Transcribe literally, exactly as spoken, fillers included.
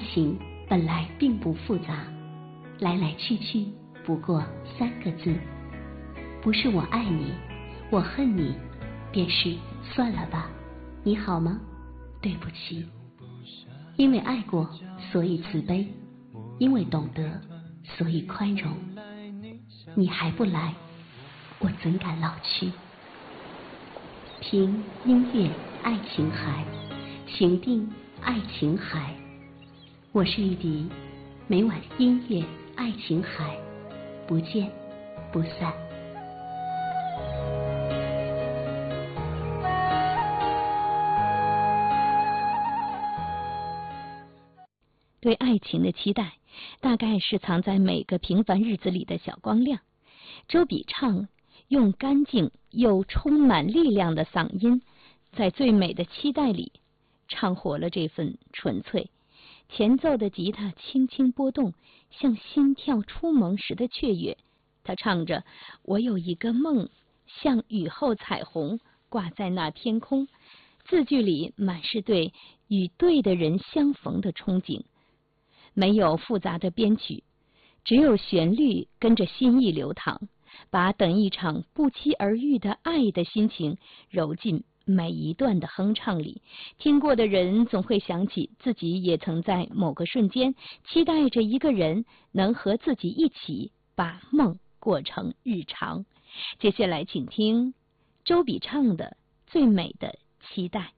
情本来并不复杂，来来去去不过三个字，不是我爱你，我恨你，便是算了吧，你好吗？对不起。因为爱过，所以慈悲；因为懂得，所以宽容。你还不来，我怎敢老去？听音乐爱琴海，情定爱琴海。我是玉笛，每晚音乐爱琴海，不见不散。 对爱情的期待，大概是藏在每个平凡日子里的小光亮。周笔畅用干净又充满力量的嗓音，在最美的期待里唱活了这份纯粹。前奏的吉他轻轻波动，像心跳初萌时的雀跃。他唱着：我有一个梦，像雨后彩虹挂在那天空。字句里满是对与对的人相逢的憧憬，没有复杂的编曲，只有旋律跟着心意流淌，把等一场不期而遇的爱的心情揉进每一段的哼唱里。听过的人总会想起自己也曾在某个瞬间期待着一个人能和自己一起把梦过成日常。接下来请听周笔畅的《最美的期待》。